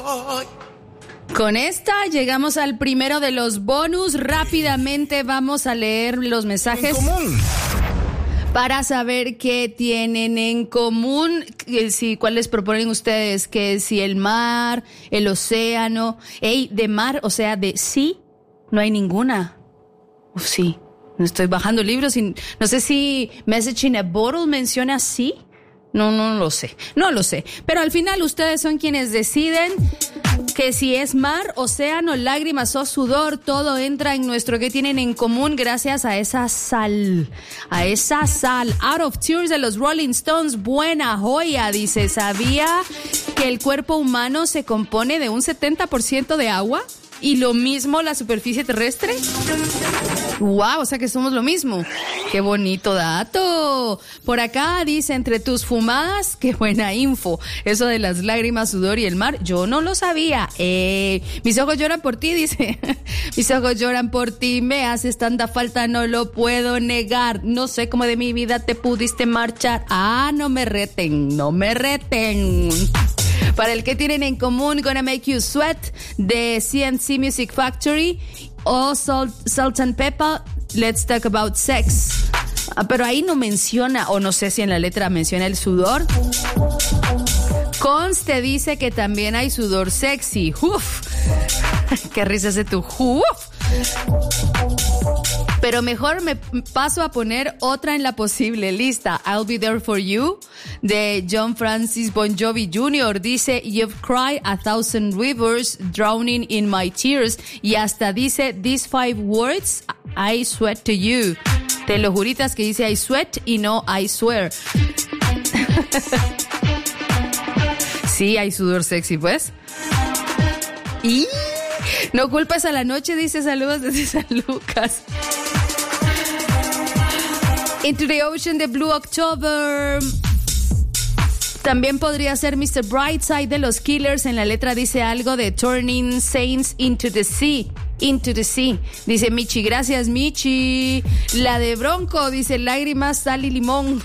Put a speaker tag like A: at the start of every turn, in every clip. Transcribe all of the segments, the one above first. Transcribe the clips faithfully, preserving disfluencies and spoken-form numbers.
A: Con esta llegamos al primero de los bonus. Rápidamente vamos a leer los mensajes para saber qué tienen en común. Si, ¿cuáles proponen ustedes? Que si el mar, el océano. Ey, de mar, o sea, de sí, no hay ninguna. Uf, sí, no estoy bajando libros. Y no sé si Message in a Bottle menciona sí. No, no lo sé, no lo sé. Pero al final ustedes son quienes deciden que si es mar, océano, lágrimas o sudor, todo entra en nuestro que tienen en común gracias a esa sal, a esa sal. Out of Tears de los Rolling Stones, buena joya, dice. ¿Sabía que el cuerpo humano se compone de un setenta por ciento de agua? Y lo mismo la superficie terrestre. Wow, o sea que somos lo mismo. Qué bonito dato. Por acá dice, entre tus fumadas, qué buena info. Eso de las lágrimas, sudor y el mar, yo no lo sabía. Eh, mis ojos lloran por ti, dice. Mis ojos lloran por ti, me haces tanta falta, no lo puedo negar. No sé cómo de mi vida te pudiste marchar. Ah, no me reten, no me reten. Para el que tienen en común, Gonna Make You Sweat de C and C Music Factory o Salt, Salt and Pepper, Let's Talk About Sex. Ah, pero ahí no menciona, o no sé si en la letra menciona el sudor. Conste dice que también hay sudor sexy. Uf, qué risa ese tu uf. Pero mejor me paso a poner otra en la posible lista. I'll Be There For You de John Francis Bon Jovi junior Dice, You've cried a thousand rivers, drowning in my tears. Y hasta dice, These five words, I sweat to you. Te lo juritas que dice I sweat y no I swear. Sí, hay sudor sexy, pues. Y no culpes a la noche, dice, saludos desde San Lucas. Into the Ocean de Blue October. También podría ser mister Brightside de los Killers. En la letra dice algo de Turning Saints into the Sea. Into the Sea. Dice Michi, gracias Michi. La de Bronco dice lágrimas, sal y limón.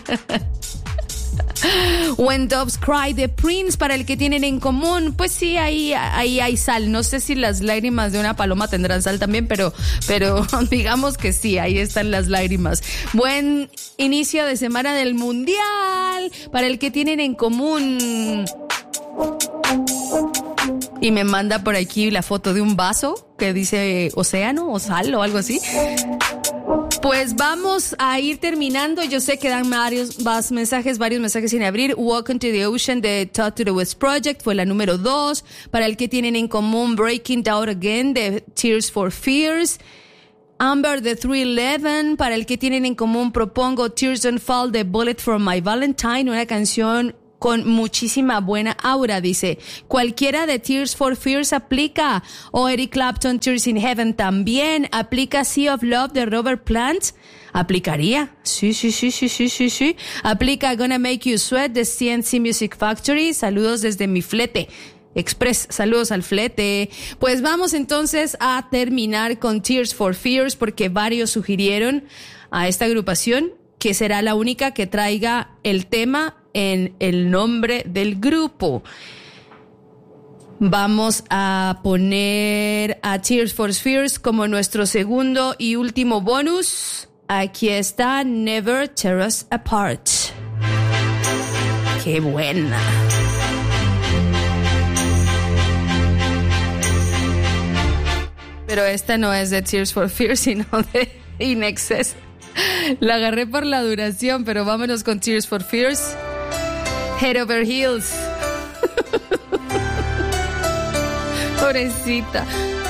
A: When Doves Cry de Prince, para el que tienen en común, pues sí, ahí, ahí hay sal. No sé si las lágrimas de una paloma tendrán sal también, pero, pero digamos que sí, ahí están las lágrimas. Buen inicio de semana del Mundial, para el que tienen en común. Y me manda por aquí la foto de un vaso que dice océano o sal o algo así. Pues vamos a ir terminando. Yo sé que dan varios más mensajes, varios mensajes sin abrir. Welcome to the Ocean de Talk to the West Project fue la número dos. Para el que tienen en común, Breaking Down Again de Tears for Fears. Amber de three eleven. Para el que tienen en común, propongo Tears Don't Fall de Bullet for My Valentine, una canción con muchísima buena aura, dice. Cualquiera de Tears for Fears aplica. O Eric Clapton, Tears in Heaven también. Aplica Sea of Love de Robert Plant. ¿Aplicaría? Sí, sí, sí, sí, sí, sí, sí. Aplica Gonna Make You Sweat de C and C Music Factory. Saludos desde mi flete Express, saludos al flete. Pues vamos entonces a terminar con Tears for Fears, porque varios sugirieron a esta agrupación que será la única que traiga el tema en el nombre del grupo. Vamos a poner a Tears for Fears como nuestro segundo y último bonus. Aquí está Never Tear Us Apart. ¡Qué buena! Pero esta no es de Tears for Fears, sino de In Excess. La agarré por la duración, pero vámonos con Tears for Fears. Head Over Heels. Pobrecita.